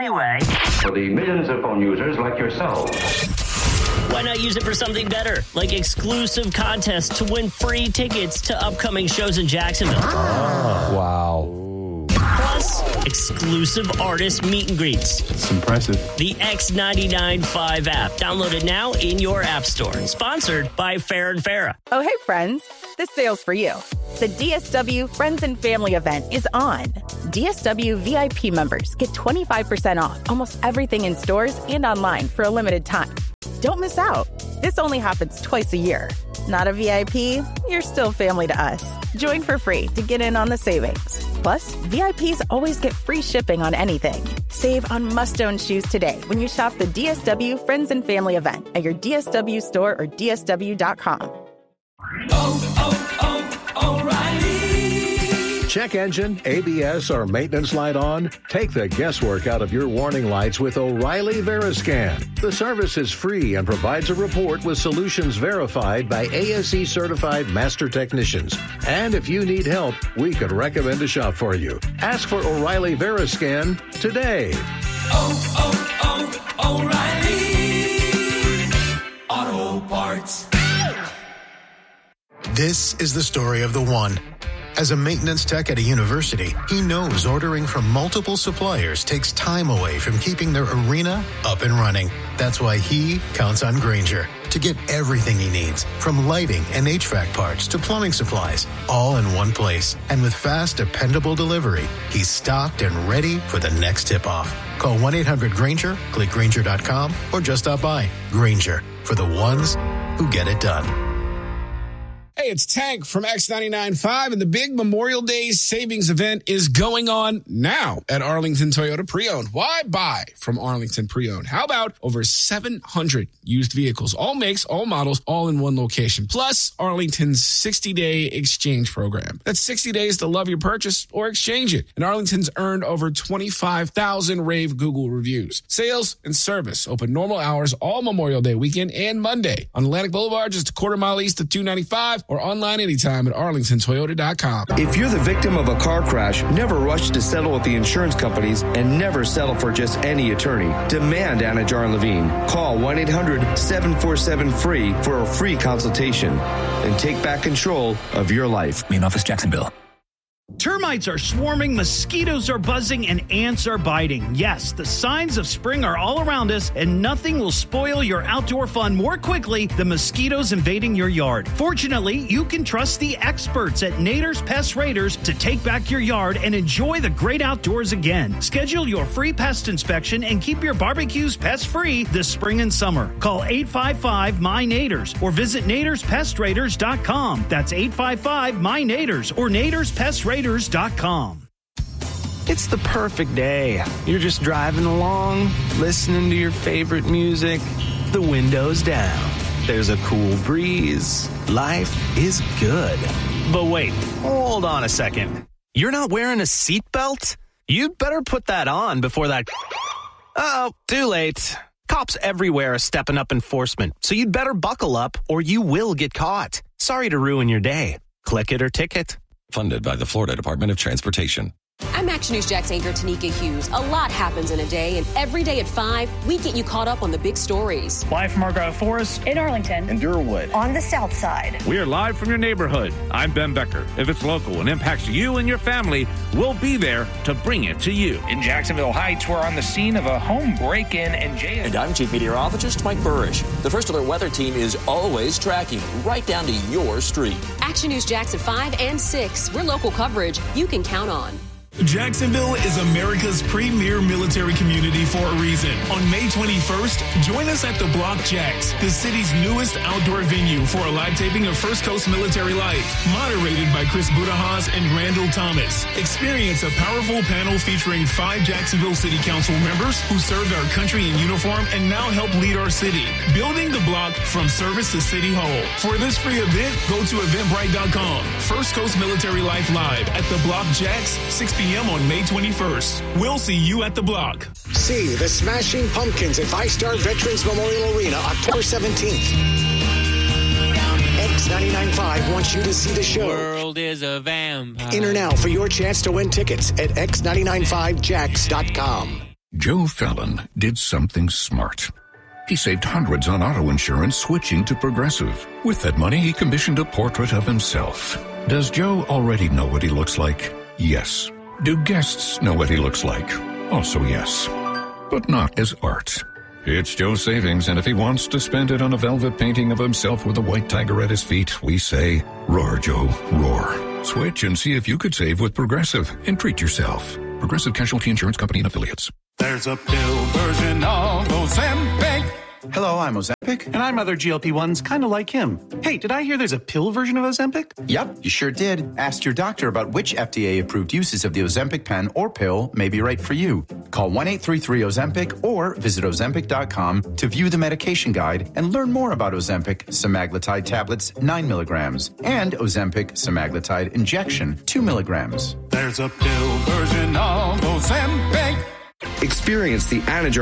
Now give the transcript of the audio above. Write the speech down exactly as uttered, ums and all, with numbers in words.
anyway. For the millions of phone users like yourselves. Why not use it for something better, like exclusive contests to win free tickets to upcoming shows in Jacksonville? Oh, wow. Plus, exclusive artist meet and greets. It's impressive. The X ninety-nine point five app. Download it now in your app store. Sponsored by Farrah and Farrah. Oh, hey, friends. This sale's for you. The D S W Friends and Family event is on. D S W V I P members get twenty-five percent off almost everything in stores and online for a limited time. Don't miss out. This only happens twice a year. Not a V I P? You're still family to us. Join for free to get in on the savings. Plus, V I Ps always get free shipping on anything. Save on must-own shoes today when you shop the D S W Friends and Family event at your D S W store or D S W dot com. Oh, oh, oh, O'Reilly. Check engine, A B S, or maintenance light on? Take the guesswork out of your warning lights with O'Reilly Veriscan. The service is free and provides a report with solutions verified by A S E certified master technicians. And if you need help, we could recommend a shop for you. Ask for O'Reilly Veriscan today. Oh, oh, oh, O'Reilly Auto Parts. This is the story of the one. As a maintenance tech at a university, he knows ordering from multiple suppliers takes time away from keeping their arena up and running. That's why he counts on Grainger to get everything he needs, from lighting and H V A C parts to plumbing supplies, all in one place. And with fast, dependable delivery, he's stocked and ready for the next tip-off. Call one eight hundred Grainger, click Grainger dot com, or just stop by. Grainger, for the ones who get it done. Hey, it's Tank from X ninety-nine point five, and the big Memorial Day savings event is going on now at Arlington Toyota Pre-Owned. Why buy from Arlington Pre-Owned? How about over seven hundred used vehicles, all makes, all models, all in one location, plus Arlington's sixty-day exchange program. That's sixty days to love your purchase or exchange it. And Arlington's earned over twenty-five thousand rave Google reviews. Sales and service open normal hours all Memorial Day weekend and Monday. On Atlantic Boulevard, just a quarter mile east of two ninety-five, or online anytime at arlington toyota dot com. If you're the victim of a car crash, never rush to settle with the insurance companies and never settle for just any attorney. Demand Anna Jar Levine. Call one eight hundred seven four seven free for a free consultation and take back control of your life. Main office, Jacksonville. Termites are swarming, mosquitoes are buzzing, and ants are biting. Yes, the signs of spring are all around us, and nothing will spoil your outdoor fun more quickly than mosquitoes invading your yard. Fortunately, you can trust the experts at Nader's Pest Raiders to take back your yard and enjoy the great outdoors again. Schedule your free pest inspection and keep your barbecues pest-free this spring and summer. Call eight five five, M Y, Naders or visit naders pest raiders dot com. That's eight five five, M Y, Naders or naders pest raiders dot com. It's the perfect day. You're just driving along, listening to your favorite music. The window's down. There's a cool breeze. Life is good. But wait, hold on a second. You're not wearing a seatbelt? You'd better put that on before that... Uh-oh, too late. Cops everywhere are stepping up enforcement, so you'd better buckle up or you will get caught. Sorry to ruin your day. Click it or ticket. Funded by the Florida Department of Transportation. I'm Action News Jax anchor Tanika Hughes. A lot happens in a day, and every day at five, we get you caught up on the big stories. Live from Argyle Forest, in Arlington, in Durwood, on the south side. We are live from your neighborhood. I'm Ben Becker. If it's local and impacts you and your family, we'll be there to bring it to you. In Jacksonville Heights, we're on the scene of a home break-in and jail. And I'm Chief Meteorologist Mike Burrish. The First Alert Weather Team is always tracking right down to your street. Action News Jax at five and six. We're local coverage you can count on. Jacksonville is America's premier military community for a reason. On May twenty-first, join us at the Block Jax, the city's newest outdoor venue for a live taping of First Coast Military Life, moderated by Chris Budajas and Randall Thomas. Experience a powerful panel featuring five Jacksonville City Council members who served our country in uniform and now help lead our city, building the block from service to City Hall. For this free event, go to eventbrite dot com. First Coast Military Life Live at the Block Jax, six p.m. on May twenty-first. We'll see you at the block. See the Smashing Pumpkins at Five Star Veterans Memorial Arena October seventeenth. X ninety-nine point five wants you to see the show. World is a vampire. Enter now for your chance to win tickets at x nine nine five jax dot com. Joe Fallon did something smart. He saved hundreds on auto insurance switching to Progressive. With that money, he commissioned a portrait of himself. Does Joe already know what he looks like? Yes. Do guests know what he looks like? Also yes. But not as art. It's Joe's savings, and if he wants to spend it on a velvet painting of himself with a white tiger at his feet, we say, roar, Joe, roar. Switch and see if you could save with Progressive and treat yourself. Progressive Casualty Insurance Company and Affiliates. There's a pill version of Ozempic. Hello, I'm Ozempic. And I'm other G L P ones, kind of like him. Hey, did I hear there's a pill version of Ozempic? Yep, you sure did. Ask your doctor about which F D A-approved uses of the Ozempic pen or pill may be right for you. Call one eight three three Ozempic or visit Ozempic dot com to view the medication guide and learn more about Ozempic semaglutide tablets, nine milligrams, and Ozempic semaglutide injection, two milligrams. There's a pill version of Ozempic. Experience the Anajar